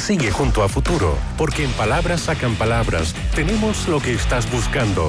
Sigue junto a Futuro, porque en Palabras Sacan Palabras tenemos lo que estás buscando.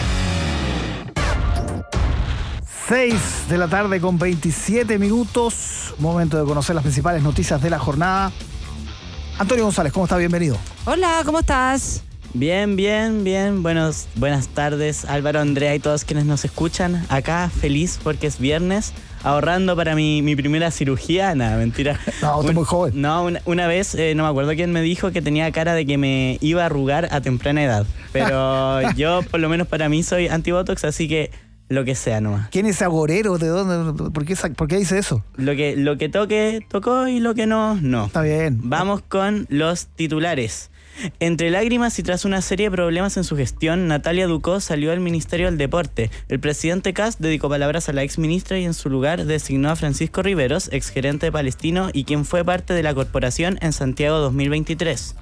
6:27 p.m. Momento de conocer las principales noticias de la jornada. Antonio González, ¿cómo está? Bienvenido. Hola, ¿cómo estás? Bien. Buenas tardes, Álvaro, Andrea y todos quienes nos escuchan. Acá feliz porque es viernes, ahorrando para mi primera cirugía. Nada, mentira. No, usted es muy joven. No, una vez, no me acuerdo quién me dijo que tenía cara de que me iba a arrugar a temprana edad. Pero yo, por lo menos para mí, soy anti-botox, así que lo que sea nomás. ¿Quién es agorero? ¿De dónde? ¿Por qué dice eso? Lo que toque, tocó, y lo que no, no. Está bien. Vamos con los titulares. Entre lágrimas y tras una serie de problemas en su gestión, Natalia Ducó salió del Ministerio del Deporte. El presidente Kast dedicó palabras a la exministra y en su lugar designó a Francisco Riveros, exgerente de Palestino y quien fue parte de la corporación en Santiago 2023.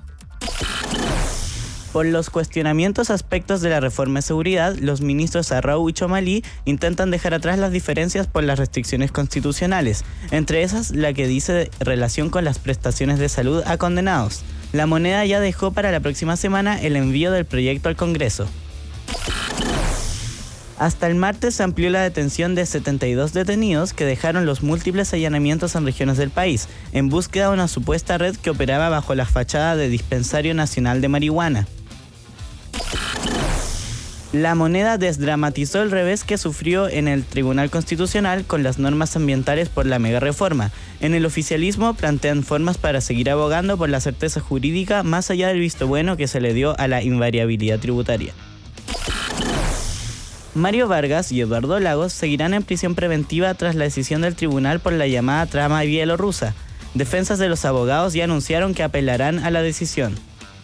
Por los cuestionamientos aspectos de la reforma de seguridad, los ministros Arrau y Chomalí intentan dejar atrás las diferencias por las restricciones constitucionales, entre esas la que dice relación con las prestaciones de salud a condenados. La Moneda ya dejó para la próxima semana el envío del proyecto al Congreso. Hasta el martes se amplió la detención de 72 detenidos que dejaron los múltiples allanamientos en regiones del país, en búsqueda de una supuesta red que operaba bajo la fachada de Dispensario Nacional de Marihuana. La Moneda desdramatizó el revés que sufrió en el Tribunal Constitucional con las normas ambientales por la mega reforma. En el oficialismo plantean formas para seguir abogando por la certeza jurídica más allá del visto bueno que se le dio a la invariabilidad tributaria. Mario Vargas y Eduardo Lagos seguirán en prisión preventiva tras la decisión del tribunal por la llamada trama bielorrusa. Defensas de los abogados ya anunciaron que apelarán a la decisión.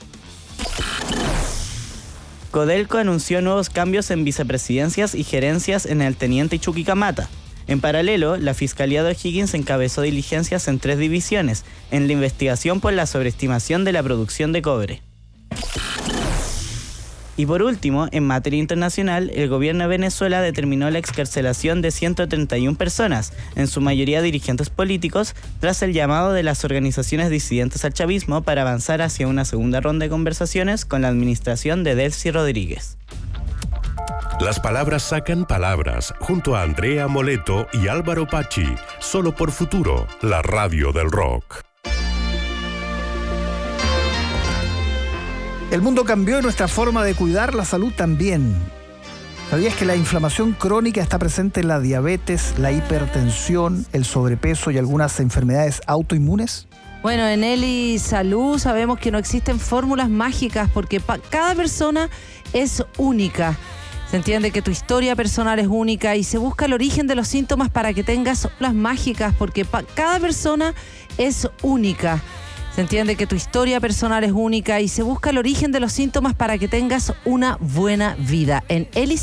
Codelco anunció nuevos cambios en vicepresidencias y gerencias en el Teniente y Chuquicamata. En paralelo, la Fiscalía de O'Higgins encabezó diligencias en 3 divisiones, en la investigación por la sobreestimación de la producción de cobre. Y por último, en materia internacional, el gobierno de Venezuela determinó la excarcelación de 131 personas, en su mayoría dirigentes políticos, tras el llamado de las organizaciones disidentes al chavismo para avanzar hacia una segunda ronda de conversaciones con la administración de Delcy Rodríguez. Las Palabras Sacan Palabras, junto a Andrea Moleto y Álvaro Pachi, solo por Futuro, la radio del rock. El mundo cambió y nuestra forma de cuidar la salud también. ¿Sabías que la inflamación crónica está presente en la diabetes, la hipertensión, el sobrepeso y algunas enfermedades autoinmunes? Bueno, en Eli Salud sabemos que no existen fórmulas mágicas porque cada persona es única. Se entiende que tu historia personal es única y se busca el origen de los síntomas para que tengas fórmulas mágicas porque cada persona es única. Se entiende que tu historia personal es única y se busca el origen de los síntomas para que tengas una buena vida. En Eli